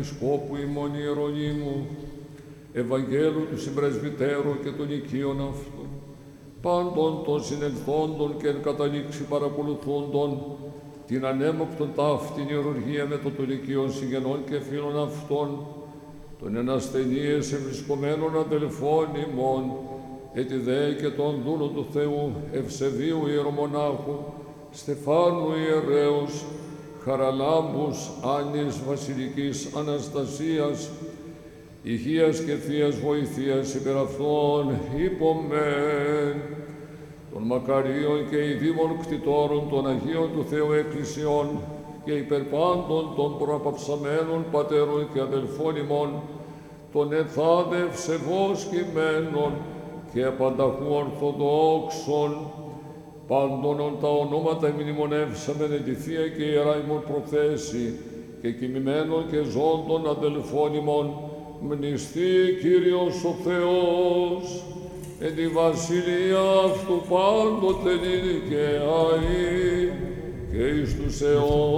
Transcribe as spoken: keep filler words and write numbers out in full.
Αρχιεπισκόπου ημών Ιερονύμου, Ευαγγέλου του Συμπρεσβυτέρου και των οικείων αυτού, πάντων των συνελθόντων και εν καταλήξει παρακολουθούντων, την ανέμοκτον ταύτην ιερουργία με το των οικείων συγγενών και φίλων αυτών, των εν ασθενείες ευρισκομένων αδελφών ημών, έτι δε και των δούλων του Θεού, Ευσεβίου Ιερομονάχου, Στεφάνου Ιερέους, Χαραλάμπους, Άννης Βασιλικής Αναστασίας, ηχείας και θείας βοηθείας υπερ αυτών υπομεν, των μακαρίων και ειδήμων κτητόρων των Αγίων του Θεού Εκκλησιών και υπερπάντων των προαπαυσαμένων πατέρων και αδελφών ημών, των εθάδε ευσεβώς κειμένων και πανταχού ορθοδόξων, πάντων τα ονόματα μνημονεύσαμεν εν τη Θεία και Ιερά ημών προθέσει και κοιμημένων και ζώντων αδελφών ημών, μνηστεί Κύριος ο Θεός, εν τη βασιλεία αυτού πάντοτε είναι και αεί και εις τους αιώνας.